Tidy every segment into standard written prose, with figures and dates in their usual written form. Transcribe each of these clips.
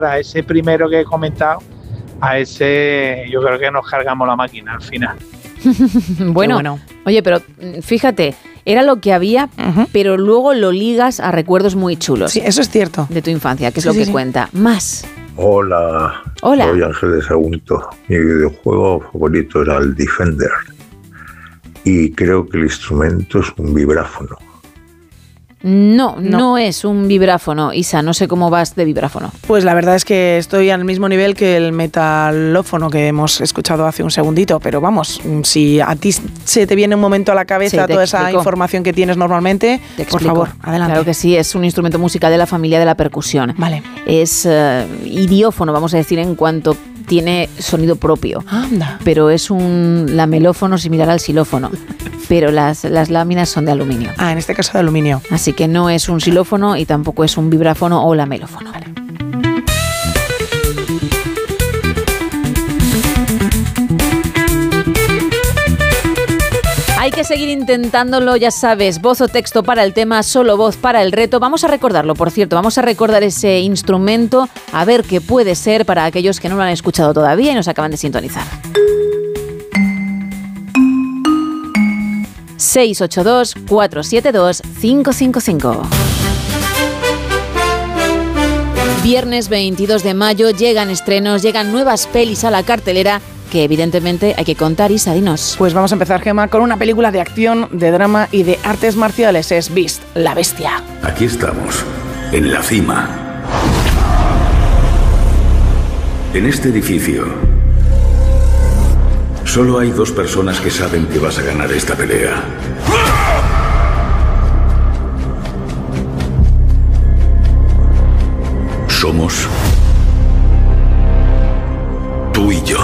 A ese primero que he comentado, a ese yo creo que nos cargamos la máquina al final. Bueno, oye, pero fíjate, era lo que había, pero luego lo ligas a recuerdos muy chulos. Sí, eso es cierto. De tu infancia, que es lo que cuenta. Más. Hola, soy Ángel de Sagunto. Mi videojuego favorito era el Defender. Y creo que el instrumento es un vibráfono. No es un vibráfono, Isa, no sé cómo vas de vibráfono. Pues la verdad es que estoy al mismo nivel que el metalófono que hemos escuchado hace un segundito, pero vamos, si a ti se te viene un momento a la cabeza toda esa información que tienes normalmente, por favor, adelante. Claro que sí, es un instrumento musical de la familia de la percusión. Vale. Es idiófono, vamos a decir, en cuanto tiene sonido propio. Anda. Pero es un lamelófono similar al xilófono. Pero las láminas son de aluminio. En este caso de aluminio. Así que no es un xilófono y tampoco es un vibráfono o lamelófono. Vale. Hay que seguir intentándolo, ya sabes, voz o texto para el tema, solo voz para el reto. Vamos a recordarlo, por cierto, vamos a recordar ese instrumento, a ver qué puede ser para aquellos que no lo han escuchado todavía y nos acaban de sintonizar. 682-472-555. Viernes 22 de mayo llegan estrenos, llegan nuevas pelis a la cartelera que evidentemente hay que contar. Isa, dinos. Pues vamos a empezar, Gemma, con una película de acción, de drama y de artes marciales. Es Beast, la bestia. Aquí estamos, en la cima. En este edificio solo hay dos personas que saben que vas a ganar esta pelea. Somos tú y yo.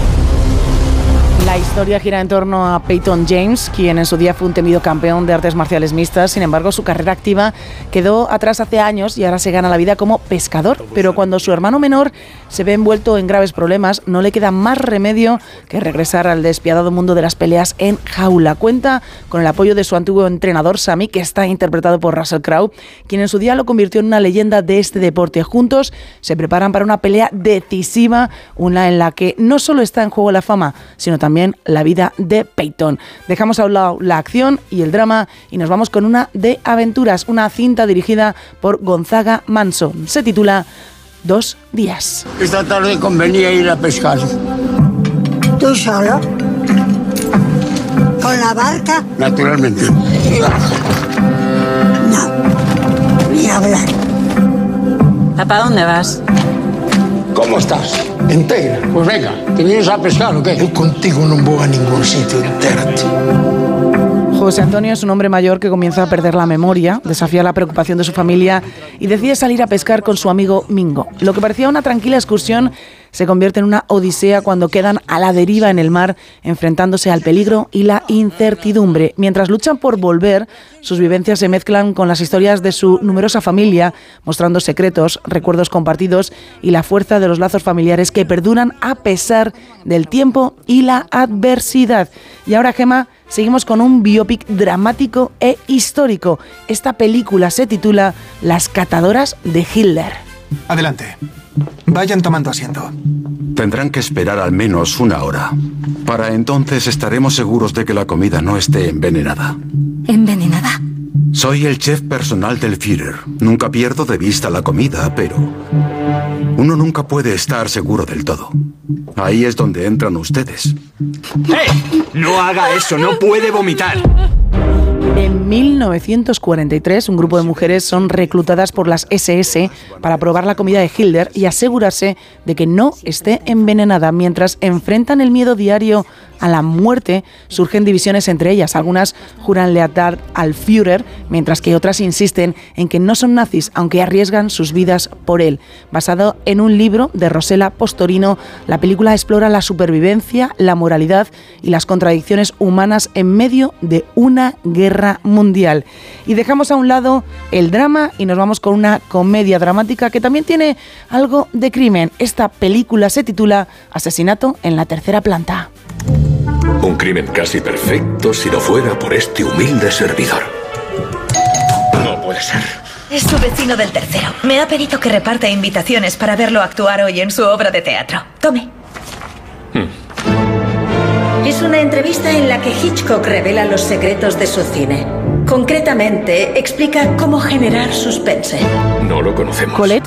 La historia gira en torno a Peyton James, quien en su día fue un temido campeón de artes marciales mixtas. Sin embargo, su carrera activa quedó atrás hace años y ahora se gana la vida como pescador. Pero cuando su hermano menor se ve envuelto en graves problemas, no le queda más remedio que regresar al despiadado mundo de las peleas en jaula. Cuenta con el apoyo de su antiguo entrenador, Sammy, que está interpretado por Russell Crowe, quien en su día lo convirtió en una leyenda de este deporte. Juntos se preparan para una pelea decisiva, una en la que no solo está en juego la fama, sino también la vida de Peyton. Dejamos a un lado la acción y el drama y nos vamos con una de aventuras, una cinta dirigida por Gonzaga Manson. Se titula 2 días. Esta tarde convenía ir a pescar. ¿Tú solo? ¿Con la barca? Naturalmente. No, ni hablar. ¿Papá, dónde vas? ¿Cómo estás? Entera. Pues venga, ¿te vienes a pescar o qué? Yo contigo no voy a ningún sitio, entérate. José Antonio es un hombre mayor que comienza a perder la memoria, desafía la preocupación de su familia y decide salir a pescar con su amigo Mingo. Lo que parecía una tranquila excursión se convierte en una odisea cuando quedan a la deriva en el mar, enfrentándose al peligro y la incertidumbre. Mientras luchan por volver, sus vivencias se mezclan con las historias de su numerosa familia, mostrando secretos, recuerdos compartidos y la fuerza de los lazos familiares que perduran a pesar del tiempo y la adversidad. Y ahora, Gemma, seguimos con un biopic dramático e histórico. Esta película se titula Las catadoras de Hitler. Adelante. Vayan tomando asiento. Tendrán que esperar al menos 1 hora. Para entonces estaremos seguros de que la comida no esté envenenada. ¿Envenenada? Soy el chef personal del Führer. Nunca pierdo de vista la comida, pero uno nunca puede estar seguro del todo. Ahí es donde entran ustedes. ¡Hey! No haga eso, no puede vomitar. En 1943, un grupo de mujeres son reclutadas por las SS para probar la comida de Hitler y asegurarse de que no esté envenenada. Mientras enfrentan el miedo diario a la muerte, surgen divisiones entre ellas. Algunas juran lealtad al Führer, mientras que otras insisten en que no son nazis, aunque arriesgan sus vidas por él. Basado en un libro de Rosella Postorino, la película explora la supervivencia, la moralidad y las contradicciones humanas en medio de una guerra mundial. Y dejamos a un lado el drama y nos vamos con una comedia dramática que también tiene algo de crimen. Esta película se titula Asesinato en la tercera planta. Un crimen casi perfecto si no fuera por este humilde servidor. No puede ser. Es su vecino del tercero. Me ha pedido que reparta invitaciones para verlo actuar hoy en su obra de teatro. Tome. Es una entrevista en la que Hitchcock revela los secretos de su cine. Concretamente, explica cómo generar suspense. No lo conocemos. Colette